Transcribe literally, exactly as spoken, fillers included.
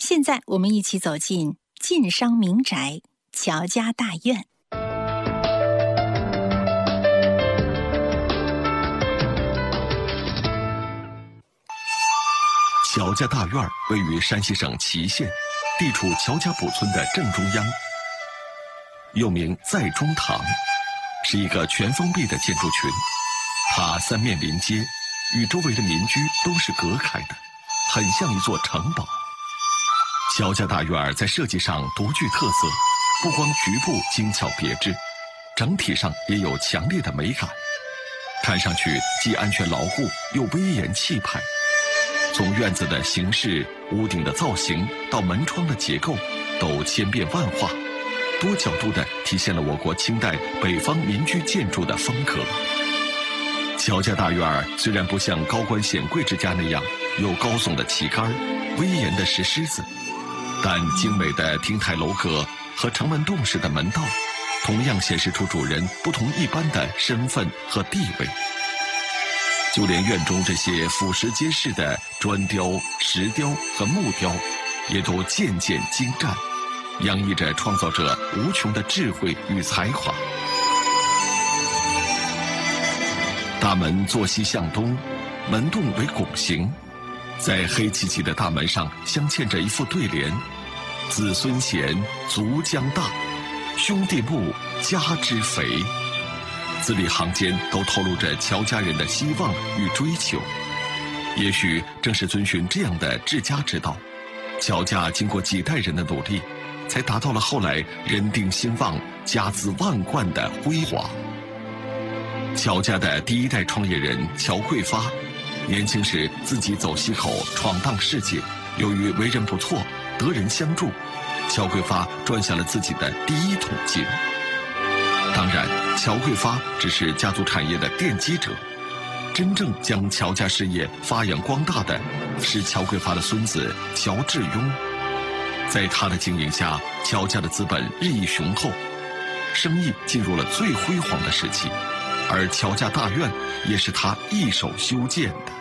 现在我们一起走进晋商民宅乔家大院。 乔家大院位于山西省祁县，地处乔家堡村的正中央，又名在中堂，是一个全封闭的建筑群。它三面临街，与周围的民居都是隔开的，很像一座城堡。乔家大院在设计上独具特色，不光局部精巧别致，整体上也有强烈的美感，看上去既安全牢固又威严气派。从院子的形式、屋顶的造型到门窗的结构，都千变万化，多角度地体现了我国清代北方民居建筑的风格。乔家大院虽然不像高官显贵之家那样有高耸的旗杆、威严的石狮子，但精美的亭台楼阁和城门洞式的门道，同样显示出主人不同一般的身份和地位。就连院中这些俯拾皆是的砖雕、石雕和木雕，也都件件精湛，洋溢着创造者无穷的智慧与才华。大门坐西向东，门洞为拱形，在黑漆漆的大门上镶嵌着一副对联：子孙贤，族将大；兄弟睦，家之肥。字里行间都透露着乔家人的希望与追求。也许正是遵循这样的治家之道，乔家经过几代人的努力，才达到了后来人丁兴旺、家资万贯的辉煌。乔家的第一代创业人乔贵发，年轻时自己走西口闯荡世界，由于为人不错，得人相助，乔贵发赚下了自己的第一桶金。当然，乔贵发只是家族产业的奠基者，真正将乔家事业发扬光大的是乔贵发的孙子乔致庸。在他的经营下，乔家的资本日益雄厚，生意进入了最辉煌的时期，而乔家大院也是他一手修建的。